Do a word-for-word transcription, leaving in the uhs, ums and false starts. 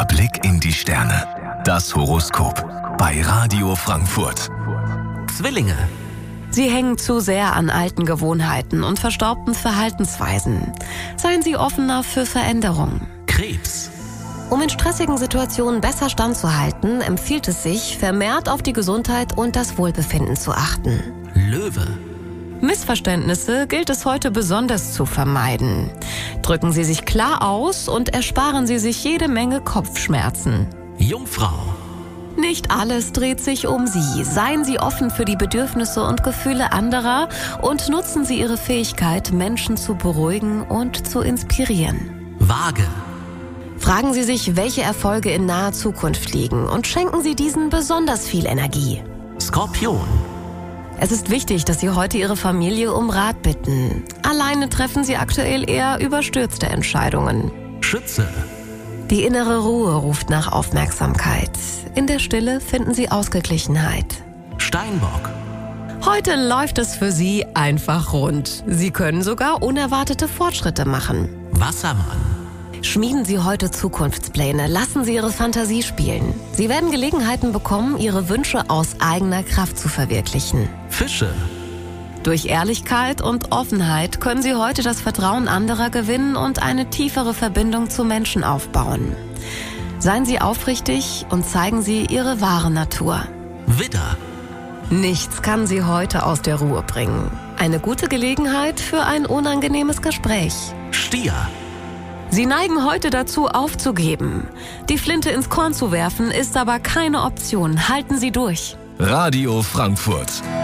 Der Blick in die Sterne. Das Horoskop bei Radio Frankfurt. Zwillinge. Sie hängen zu sehr an alten Gewohnheiten und verstaubten Verhaltensweisen. Seien Sie offener für Veränderungen. Krebs. Um in stressigen Situationen besser standzuhalten, empfiehlt es sich, vermehrt auf die Gesundheit und das Wohlbefinden zu achten. Löwe. Missverständnisse gilt es heute besonders zu vermeiden. Drücken Sie sich klar aus und ersparen Sie sich jede Menge Kopfschmerzen. Jungfrau. Nicht alles dreht sich um Sie. Seien Sie offen für die Bedürfnisse und Gefühle anderer und nutzen Sie Ihre Fähigkeit, Menschen zu beruhigen und zu inspirieren. Waage. Fragen Sie sich, welche Erfolge in naher Zukunft liegen und schenken Sie diesen besonders viel Energie. Skorpion. Es ist wichtig, dass Sie heute Ihre Familie um Rat bitten. Alleine treffen Sie aktuell eher überstürzte Entscheidungen. Schütze. Die innere Ruhe ruft nach Aufmerksamkeit. In der Stille finden Sie Ausgeglichenheit. Steinbock. Heute läuft es für Sie einfach rund. Sie können sogar unerwartete Fortschritte machen. Wassermann. Schmieden Sie heute Zukunftspläne, lassen Sie Ihre Fantasie spielen. Sie werden Gelegenheiten bekommen, Ihre Wünsche aus eigener Kraft zu verwirklichen. Fische. Durch Ehrlichkeit und Offenheit können Sie heute das Vertrauen anderer gewinnen und eine tiefere Verbindung zu Menschen aufbauen. Seien Sie aufrichtig und zeigen Sie Ihre wahre Natur. Widder. Nichts kann Sie heute aus der Ruhe bringen. Eine gute Gelegenheit für ein unangenehmes Gespräch. Stier. Sie neigen heute dazu, aufzugeben. Die Flinte ins Korn zu werfen, ist aber keine Option. Halten Sie durch. Radio Frankfurt.